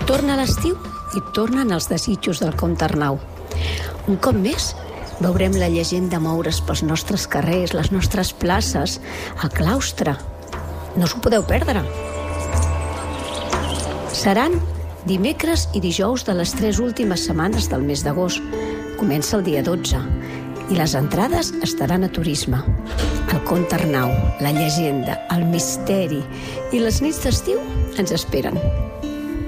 Torna l'estiu i tornen els desitjos del comte Arnau. Un cop més, veurem la llegenda moure's pels nostres carrers, les nostres places, el claustre. No us ho podeu perdre. Seran dimecres i dijous de les 3 últimes setmanes del mes d'agost. Comença el dia 12 i les entrades estaran a Turisme. El comte Arnau, la llegenda, el misteri i les nits d'estiu ens esperen.